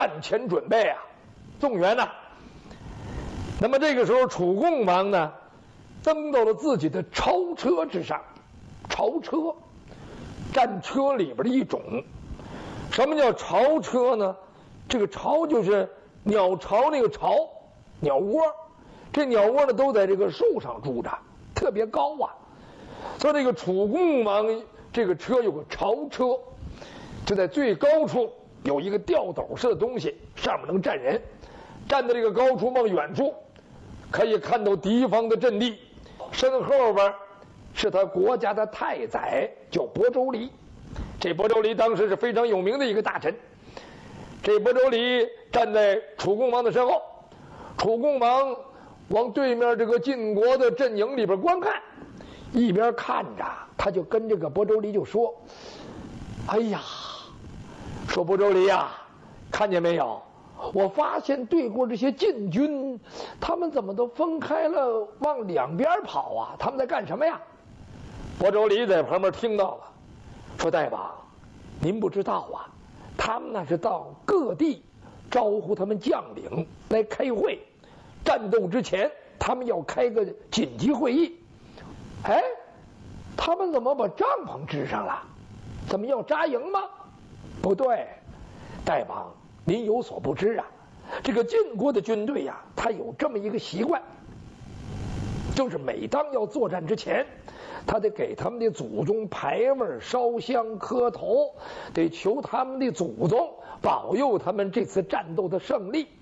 战前准备啊，动员呐。那么这个时候，楚共王呢，登到了自己的朝车之上。朝车，战车里边的一种。什么叫朝车呢？这个巢就是鸟巢那个巢，鸟窝。这鸟窝呢都在这个树上住着，特别高啊。所以这个楚共王这个车有个朝车，就在最高处有一个吊斗式的东西，上面能站人。站在这个高处往远处可以看到敌方的阵地，身后边是他国家的太宰，叫亳州离。这亳州离当时是非常有名的一个大臣。这亳州离站在楚共王的身后，楚共王往对面这个晋国的阵营里边观看，一边看着，他就跟这个亳州离就说：“哎呀，说亳州离呀，看见没有？我发现对过这些晋军，他们怎么都分开了，往两边跑啊？他们在干什么呀？”亳州离在旁边听到了，说：“大王，您不知道啊，他们那是到各地招呼他们将领来开会，战斗之前他们要开个紧急会议。哎，他们怎么把帐篷支上了？怎么要扎营吗？不对，大王，您有所不知啊，这个晋国的军队呀，他有这么一个习惯，就是每当要作战之前，他得给他们的祖宗牌位、烧香磕头，得求他们的祖宗保佑他们这次战斗的胜利。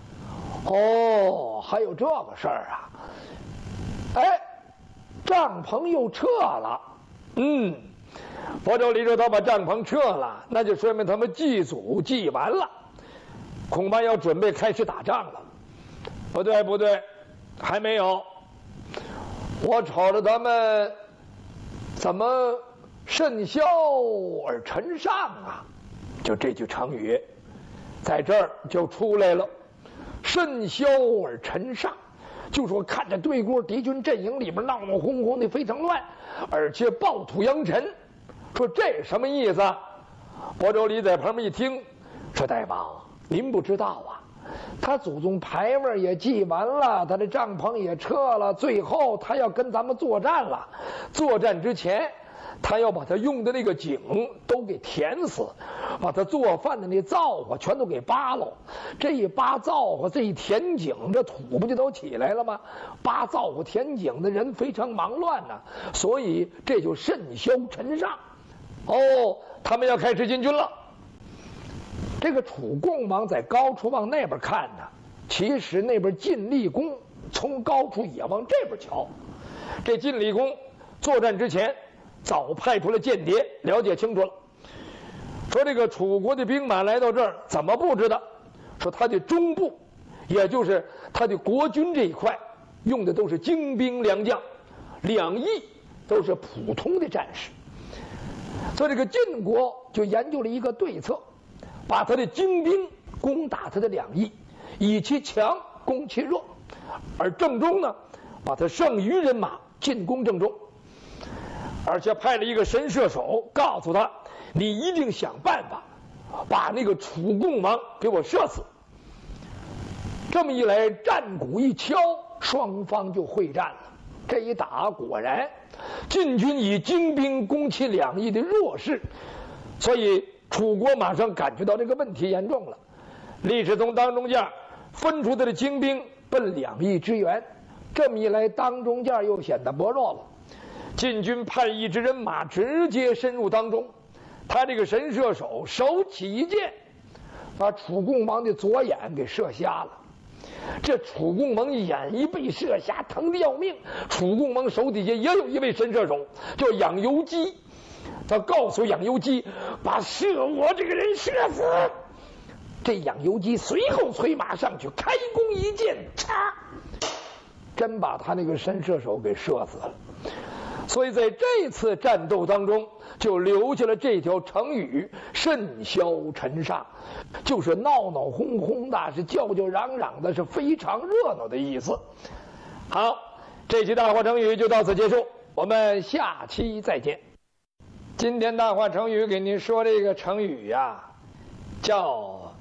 哦，还有这个事儿啊！哎，帐篷又撤了。亳州离说他把帐篷撤了，那就说明他们祭祖祭完了，恐怕要准备开始打仗了。不对，不对，还没有。我瞅着他们怎么甚嚣而陈上啊？就这句成语在这儿就出来了。甚嚣而陈上，就说看着对过敌军阵营里边闹闹哄哄的非常乱，而且暴土扬尘。说这什么意思？亳州离在旁边一听，说：“大王，您不知道啊，他祖宗牌位也祭完了，他的帐篷也撤了，最后他要跟咱们作战了。作战之前，他要把他用的那个井都给填死，把他做饭的那灶火全都给扒了。这一扒灶火，这一填井，这土不就都起来了吗？扒灶火填井的人非常忙乱呐，所以这就甚嚣尘上。哦，他们要开始进军了。这个楚共王在高处往那边看呢，其实那边晋厉公从高处也往这边瞧。这晋厉公作战之前早派出了间谍，了解清楚了，说这个楚国的兵马来到这儿怎么布置的？说他的中部，也就是他的国军这一块，用的都是精兵良将，两翼都是普通的战士。所以这个晋国就研究了一个对策，把他的精兵攻打他的两翼，以其强攻其弱，而正中呢，把他剩余人马进攻正中，而且派了一个神射手，告诉他：你一定想办法把那个楚共王给我射死。这么一来，战鼓一敲，双方就会战了。这一打，果然晋军以精兵攻其两翼的弱势，所以楚国马上感觉到这个问题严重了，立时从当中间分出他的精兵奔两翼支援。这么一来，当中间又显得薄弱了。晋军派一支人马直接深入当中，他这个神射手手起一箭，把楚共王的左眼给射瞎了。这楚共王眼一被射瞎，疼得要命。楚共王手底下也有一位神射手，叫养由基。他告诉养由基，把射我这个人射死。这养由基随后催马上去，开弓一箭，嚓，真把他那个神射手给射死了。所以在这次战斗当中，就留下了这条成语“甚嚣尘上”，就是闹闹哄哄的，是叫叫嚷嚷的，是非常热闹的意思。好，这期大话成语就到此结束，我们下期再见。今天大话成语给您说这个成语呀，叫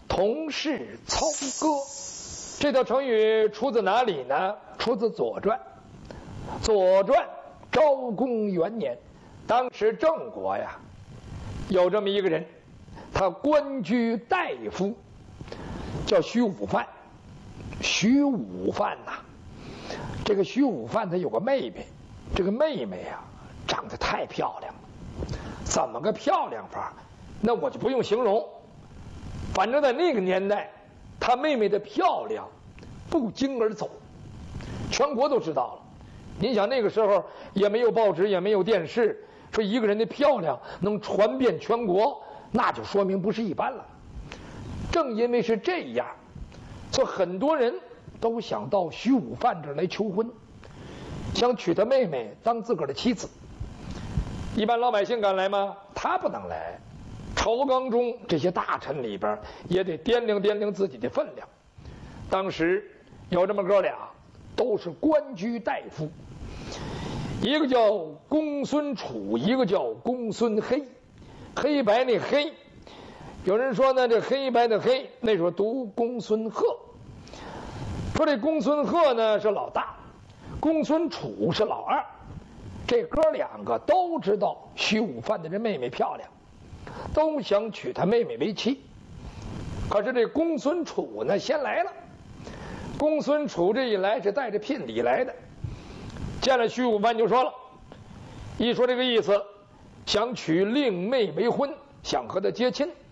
同室操戈。这条成语出自哪里呢？出自《左传》。《左传》昭公元年，当时郑国呀，有这么一个人，他官居大夫，叫徐武范。徐武范呐，这个徐武范他有个妹妹，这个妹妹呀长得太漂亮了。怎么个漂亮法？那我就不用形容。反正在那个年代，他妹妹的漂亮不胫而走，全国都知道了。您想那个时候也没有报纸，也没有电视，说一个人的漂亮能传遍全国，那就说明不是一般了。正因为是这样，所以很多人都想到徐武范这儿来求婚，想娶他妹妹当自个儿的妻子。一般老百姓敢来吗？他不能来。朝纲中这些大臣里边也得掂量掂量自己的分量。当时有这么哥俩，都是官居大夫，一个叫公孙楚，一个叫公孙黑。黑白那黑，有人说呢，这黑白的黑，那时候读公孙贺。说这公孙贺呢是老大，公孙楚是老二。这哥两个都知道徐武范的这妹妹漂亮，都想娶她妹妹为妻。可是这公孙楚呢先来了。公孙楚这一来是带着聘礼来的，见了徐武范就说了，一说这个意思，想娶令妹为婚，想和她结亲。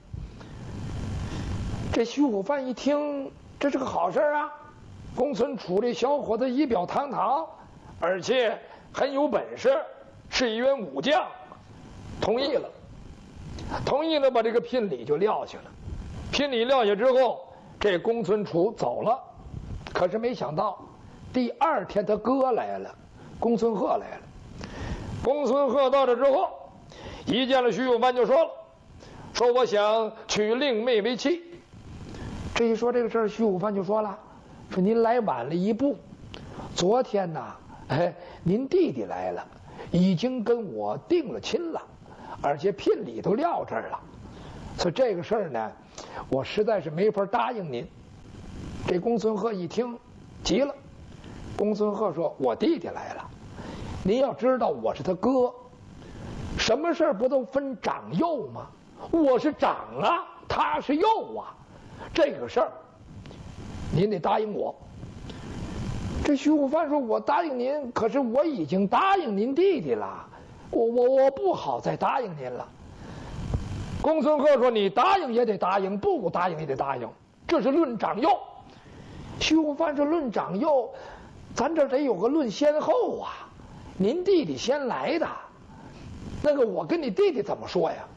这徐武范一听，这是个好事啊！公孙楚这小伙子仪表堂堂，而且很有本事，是一员武将，同意了。同意了，把这个聘礼就撂下了。聘礼撂下之后，这公孙楚走了。可是没想到，第二天他哥来了，公孙贺来了。公孙贺到这之后，一见了徐武范就说了，说我想娶令妹为妻。这一说这个事儿，徐武范就说了，说您来晚了一步，昨天呐，您弟弟来了，已经跟我定了亲了，而且聘礼都撂这儿了，所以这个事儿呢，我实在是没法答应您。这公孙贺一听急了。公孙贺说，我弟弟来了，您要知道我是他哥，什么事儿不都分长幼吗？我是长啊，他是幼啊，这个事儿您得答应我。这徐武范说，我答应您，可是我已经答应您弟弟了，我不好再答应您了。公孙贺说，你答应也得答应，不答应也得答应，这是论长幼。徐武范说，论长幼，咱这得有个论先后啊，您弟弟先来的，那个我跟你弟弟怎么说呀？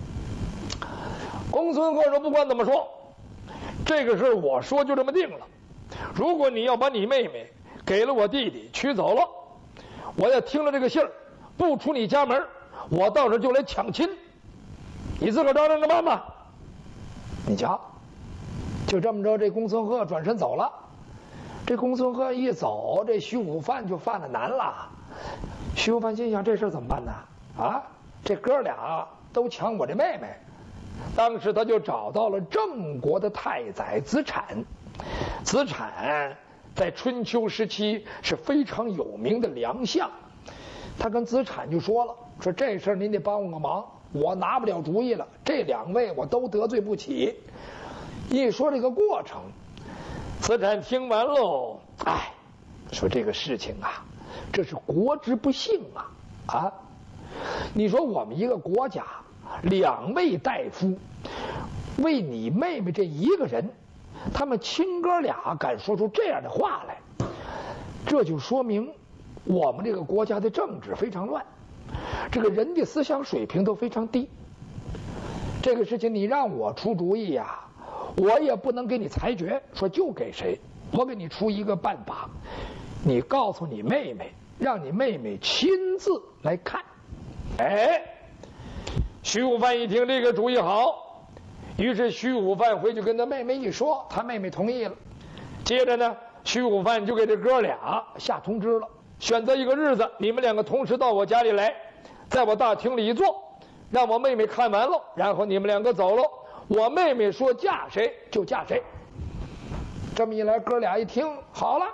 公孙贺说，不管怎么说，这个事我说就这么定了。如果你要把你妹妹给了我弟弟娶走了，我要听了这个信儿不出你家门，我到时候就来抢亲，你自个儿照着办吧。你瞧，就这么着，这公孙贺转身走了。这公孙贺一走，这徐武范就犯了难了。徐武范心想，这事怎么办呢？啊，这哥俩都抢我这妹妹。当时他就找到了郑国的太宰子产。子产在春秋时期是非常有名的良相。他跟子产就说了，说这事您得帮我个忙，我拿不了主意了，这两位我都得罪不起。一说这个过程，子产听完喽，说这个事情啊，这是国之不幸啊！你说我们一个国家两位大夫为你妹妹这一个人，他们亲哥俩敢说出这样的话来，这就说明我们这个国家的政治非常乱，这个人的思想水平都非常低。这个事情你让我出主意呀，我也不能给你裁决，说就给谁。我给你出一个办法，你告诉你妹妹，让你妹妹亲自来看。徐武范一听这个主意好，于是徐武范回去跟他妹妹一说，他妹妹同意了。接着呢，徐武范就给这哥俩下通知了，选择一个日子，你们两个同时到我家里来，在我大厅里一坐，让我妹妹看完了，然后你们两个走了， 我妹妹说嫁谁就嫁谁。这么一来，哥俩一听，好了，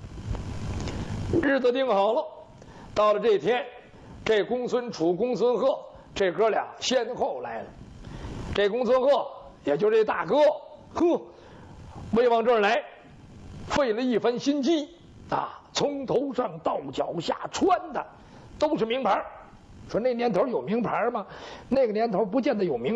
日子定好了。到了这天，这公孙楚、公孙贺这哥俩先后来了。这公孙贺，也就这大哥，为往这儿来，费了一番心机啊，从头上到脚下穿的都是名牌。说那年头有名牌吗？那个年头不见得有名